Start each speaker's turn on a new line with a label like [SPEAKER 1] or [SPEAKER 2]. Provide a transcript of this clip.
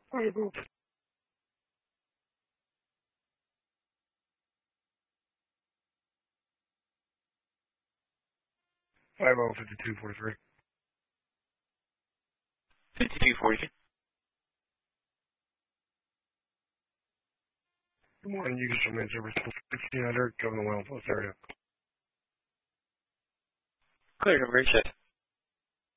[SPEAKER 1] Cool. 50-5243.
[SPEAKER 2] 5242.
[SPEAKER 1] Good morning, you can show me service 1600, Governor Wellness area.
[SPEAKER 2] Clear, number 7.